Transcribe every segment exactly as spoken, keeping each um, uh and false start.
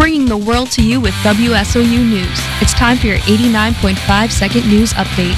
bringing the world to you with W S O U News. It's time for your eighty-nine point five second news update.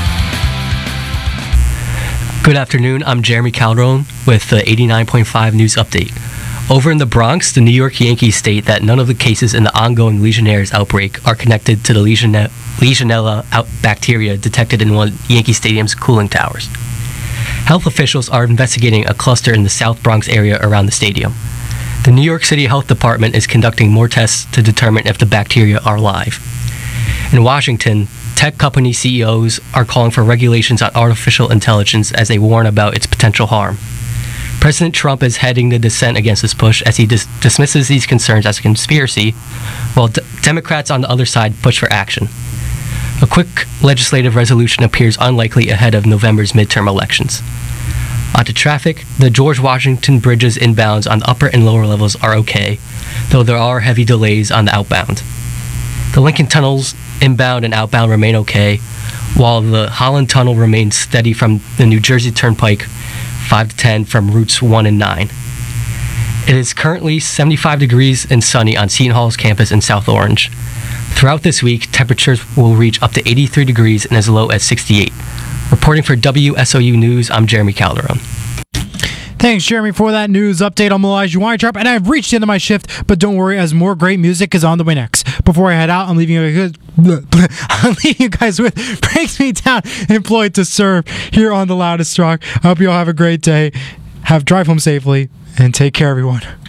Good afternoon, I'm Jeremy Calderon with the eighty-nine point five news update. Over in the Bronx, the New York Yankees state that none of the cases in the ongoing Legionnaires outbreak are connected to the Legionella, Legionella out bacteria detected in one of Yankee Stadium's cooling towers. Health officials are investigating a cluster in the South Bronx area around the stadium. The New York City Health Department is conducting more tests to determine if the bacteria are alive. In Washington, tech company C E Os are calling for regulations on artificial intelligence as they warn about its potential harm. President Trump is heading the dissent against this push as he dis- dismisses these concerns as a conspiracy, while d- Democrats on the other side push for action. A quick legislative resolution appears unlikely ahead of November's midterm elections. Onto traffic, the George Washington bridges inbounds on the upper and lower levels are okay, though there are heavy delays on the outbound. The Lincoln tunnels inbound and outbound remain okay, while the Holland Tunnel remains steady from the New Jersey Turnpike five to ten from routes one and nine. It is currently seventy-five degrees and sunny on Seton Hall's campus in South Orange. Throughout this week, temperatures will reach up to eighty-three degrees and as low as sixty-eight. Reporting for W S O U News, I'm Jeremy Calderon. Thanks, Jeremy, for that news update. I'm Elijah Weintraub, and I've reached the end of my shift, but don't worry, as more great music is on the way next. Before I head out, I'm leaving you guys, I'm leaving you guys with Breaks Me Down, Employed to Serve, here on The Loudest Rock. I hope you all have a great day. Have drive home safely, and take care, everyone.